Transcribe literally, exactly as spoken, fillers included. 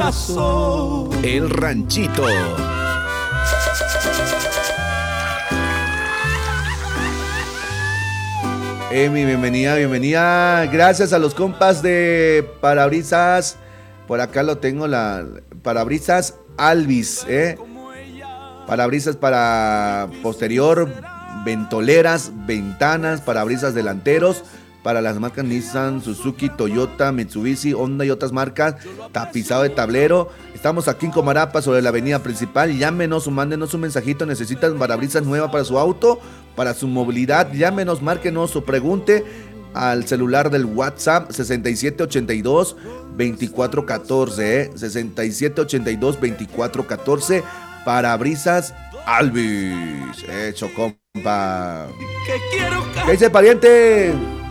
pasó. El Ranchito. Emi, bienvenida, bienvenida. Gracias a los compas de Parabrisas. Por acá lo tengo, la Parabrisas Alvis, ¿eh? Parabrisas para posterior, ventoleras, ventanas, parabrisas delanteros, para las marcas Nissan, Suzuki, Toyota, Mitsubishi, Honda y otras marcas, tapizado de tablero. Estamos aquí en Comarapa, sobre la avenida principal. Llámenos o mándenos un mensajito. ¿Necesitan parabrisas nueva para su auto, para su movilidad? Llámenos, márquenos o pregunte al celular del WhatsApp sesenta y siete ochenta y dos veinticuatro catorce, ¿eh? sesenta y siete ochenta y dos veinticuatro catorce. Parabrisas Alvis. Hecho, compa. ¿Qué dice, pariente?